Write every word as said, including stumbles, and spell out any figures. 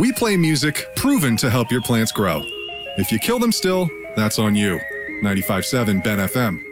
We play music proven to help your plants grow. If you kill them still, that's on you. ninety-five point seven Ben F M.